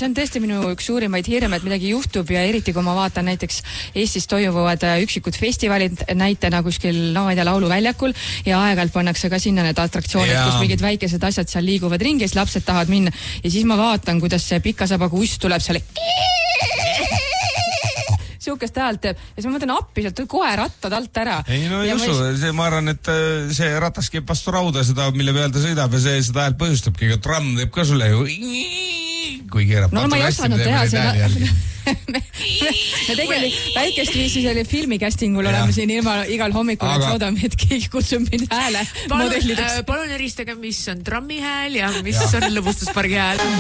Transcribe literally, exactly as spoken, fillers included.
see on tõesti minu üks suurimaid hirme, et midagi juhtub ja eriti kui ma vaatan näiteks Eestis toimuvad üksikud festivalid näitena kuskil, no ma ei tea, lauluväljakul ja aeg-ajalt pannakse ka sinna need atraktsioonid, kus mingid väikesed asjad seal liiguvad ringi ja siis lapsed tahavad minna ja siis ma vaatan, kuidas see pikasabaga uss tuleb seal siukest häält teeb ja siis ma mõtlen appi, sealt kohe rattad alt ära. Ei no ei usu, see, ma arvan, et see ratas keeb vastu rauda seda, mille peal ta sõidab ja see seda häält põhjustabki, ega tramm teeb ka sulle ju kui keerab. No ma ei osanud teha seda. me, me tegelikult väikest viisi selle filmi castingul ja. oleme siin ilma igal hommikul, Aga... et loodame, et keegi kutsub mind hääle palun, äh, palun eristage, mis on trammi hääl ja mis ja. on lõbustuspargi hääl.